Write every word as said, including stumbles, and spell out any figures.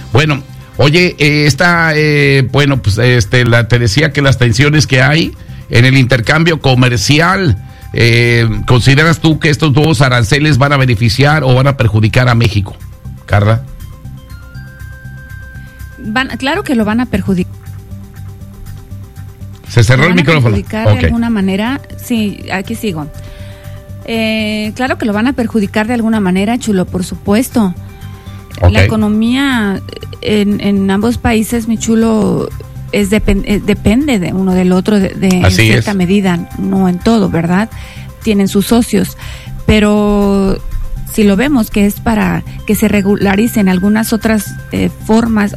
Bueno, oye, eh, esta, eh, bueno, pues este, la, te decía que las tensiones que hay en el intercambio comercial, eh, ¿consideras tú que estos nuevos aranceles van a beneficiar o van a perjudicar a México? Carla. Van, claro que lo van a perjudicar. Se cerró el micrófono. Perjudicar okay. de alguna manera, sí, aquí sigo. Eh, claro que lo van a perjudicar de alguna manera, Chulo, por supuesto. Okay. La economía en, en ambos países, mi Chulo, es depend, eh, depende de uno del otro de, de en cierta es. medida, no en todo, ¿verdad? Tienen sus socios, pero si lo vemos que es para que se regularicen algunas otras eh, formas